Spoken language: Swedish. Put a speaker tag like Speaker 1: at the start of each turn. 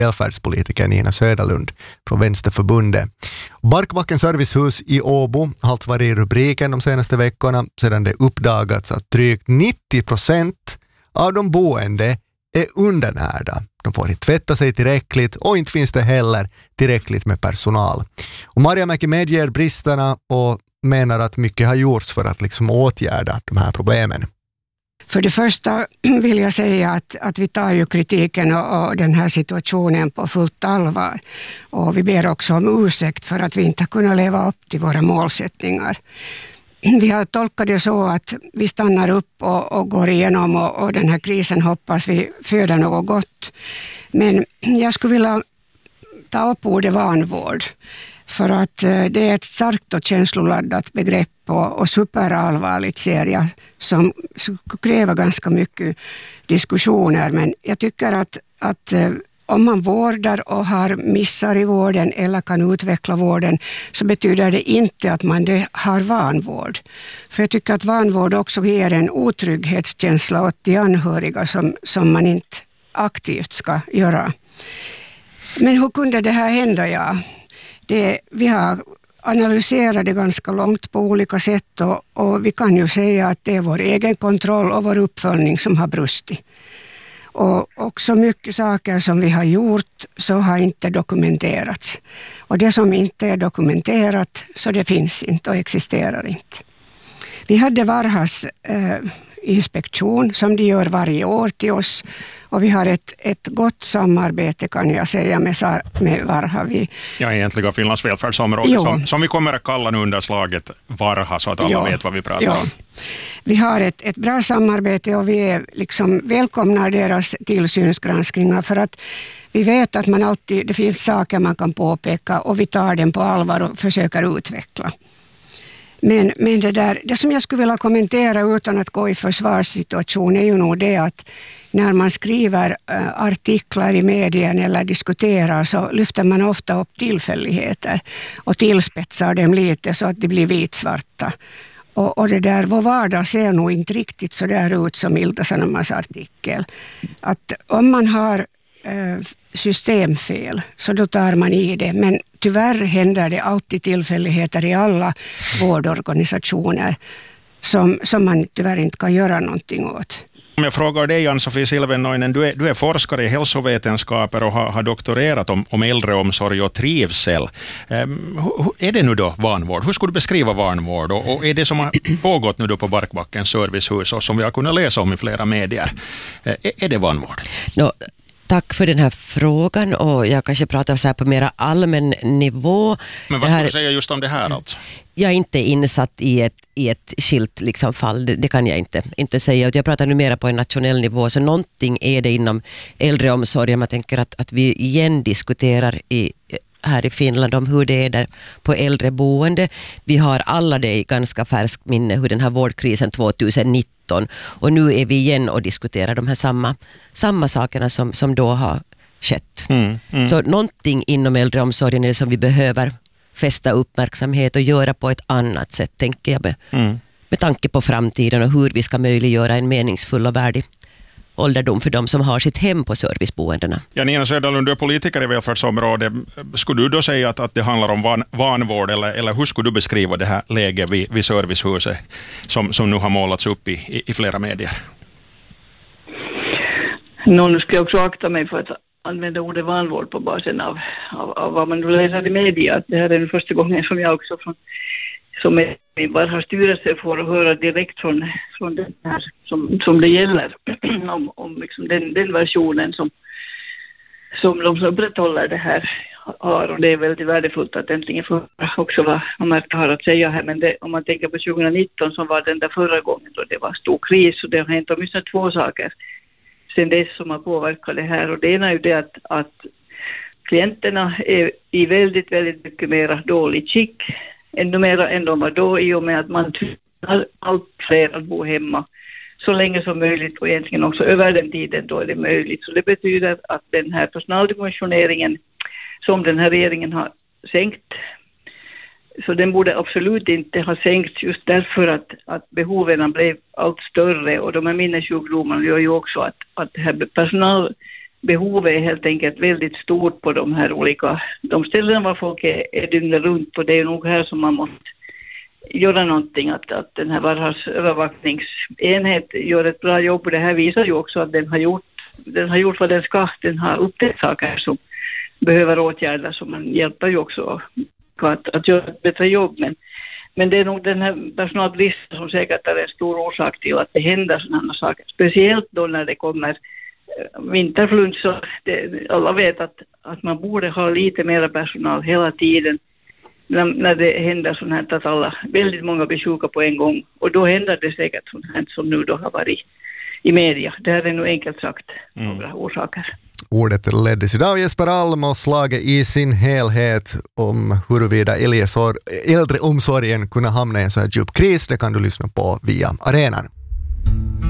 Speaker 1: välfärdspolitiker Nina Söderlund från Vänsterförbundet. Barkbackens servicehus i Åbo har allt varit i rubriken de senaste veckorna sedan det uppdagats att drygt 90% av de boende är undernärda. De får inte tvätta sig tillräckligt och inte finns det heller tillräckligt med personal. Och Marjamäki medger bristerna och menar att mycket har gjorts för att åtgärda de här problemen.
Speaker 2: För det första vill jag säga att vi tar ju kritiken och den här situationen på fullt allvar. Och vi ber också om ursäkt för att vi inte har kunnat leva upp till våra målsättningar. Vi har tolkat det så att vi stannar upp och går igenom och den här krisen hoppas vi föder något gott. Men jag skulle vilja ta upp ordet vanvård. För att det är ett starkt och känsloladdat begrepp och superallvarligt ser jag som kräver ganska mycket diskussioner. Men jag tycker att om man vårdar och har missar i vården eller kan utveckla vården så betyder det inte att man har vanvård. För jag tycker att vanvård också ger en otrygghetskänsla åt de anhöriga som man inte aktivt ska göra. Men hur kunde det här hända? Ja, vi har analyserat det ganska långt på olika sätt och vi kan ju säga att det är vår egen kontroll och vår uppföljning som har brustit. Och också mycket saker som vi har gjort så har inte dokumenterats. Och det som inte är dokumenterat så det finns inte och existerar inte. Vi hade Varhas inspektion som de gör varje år till oss. Och vi har ett gott samarbete kan jag säga med Varha.
Speaker 3: Ja, egentligen Finlands välfärdsområde som vi kommer att kalla nu under slaget Varha så att alla vet vad vi pratar om.
Speaker 2: Vi har ett bra samarbete och vi välkomnar deras tillsynsgranskningar för att vi vet att det finns saker man kan påpeka och vi tar den på allvar och försöker utveckla. Men det som jag skulle vilja kommentera utan att gå i försvarssituation är ju nog det att när man skriver artiklar i medien eller diskuterar så lyfter man ofta upp tillfälligheter och tillspetsar dem lite så att de blir vitsvarta. Och det där, vår vardag ser nog inte riktigt så där ut som Ilta Sanomas artikel. Att om man har systemfel så då tar man i det. Men tyvärr händer det alltid tillfälligheter i alla vårdorganisationer som man tyvärr inte kan göra någonting åt.
Speaker 3: Om jag frågar dig, Ann-Sofie Silvennoinen, du är forskare i hälsovetenskaper och har doktorerat om äldreomsorg och trivsel. Är det nu då vanvård? Hur skulle du beskriva vanvård? Och är det som har pågått nu då på Barkbackens servicehus och som vi har kunnat läsa om i flera medier, är det vanvård?
Speaker 4: Tack för den här frågan och jag kanske pratar så här på mer allmän nivå.
Speaker 3: Men vad ska du säga just om det här alltså?
Speaker 4: Jag är inte insatt i ett skilt fall, det kan jag inte säga. Jag pratar nu mera på en nationell nivå, så någonting är det inom äldreomsorgen. Man tänker att vi igen diskuterar här i Finland om hur det är där på äldreboende. Vi har alla det i ganska färskt minne hur den här vårdkrisen 2019 och nu är vi igen och diskuterar de här samma sakerna som då har skett. Så någonting inom äldreomsorgen är det som vi behöver fästa uppmärksamhet och göra på ett annat sätt, tänker jag med tanke på framtiden och hur vi ska möjliggöra en meningsfull och värdig ålderdom för de som har sitt hem på serviceboendena. Ja,
Speaker 3: Nina Söderlund, du är politiker i välfärdsområdet. Skulle du då säga att det handlar om vanvård eller hur skulle du beskriva det här läget vid servicehuset som nu har målats upp i flera medier?
Speaker 5: Nu ska jag också akta mig för att använda ordet vanvård på basen av vad man läser i media. Det här är den första gången som jag också som är i Varhas styrelse får höra direkt från den här som det gäller om den versionen som de som upprätthåller det här har, och det är väldigt värdefullt att äntligen få också vad Märta har att säga här, men om man tänker på 2019 som var den där förra gången då det var stor kris och det har hänt åtminstone två saker sen dess som har påverkat det här, och det ena är ju det att klienterna är i väldigt, väldigt mycket mer dåligt skick ännu mer än de var då, i och med att man tvingar allt fler att bo hemma så länge som möjligt och egentligen också över den tiden då är det möjligt. Så det betyder att den här personaldimensioneringen som den här regeringen har sänkt, så den borde absolut inte ha sänkts just därför att behoven blev allt större, och de här minnessjukdomarna gör ju också att det här behovet är helt enkelt väldigt stort på de här olika, de ställen var folk är dygnet runt, och det är nog här som man måste göra någonting, att den här vardagsövervakningsenhet gör ett bra jobb, och det här visar ju också att den har gjort vad den ska, den har upptäckt saker som behöver åtgärder, så man hjälper ju också att göra ett bättre jobb, men det är nog den här personalbristen som säkert är en stor orsak till att det händer sådana saker, speciellt då när det kommer vinterflunsa. Alla vet att man borde ha lite mer personal hela tiden när det händer sånt här att väldigt många blir sjuka på en gång, och då händer det säkert sånt här som nu då har varit i media. Det här är nog enkelt sagt några orsaker.
Speaker 1: Ordet leddes idag av Jesper Alm och slaget i sin helhet om huruvida äldreomsorgen kunde hamna i en så här djup kris. Det kan du lyssna på via arenan.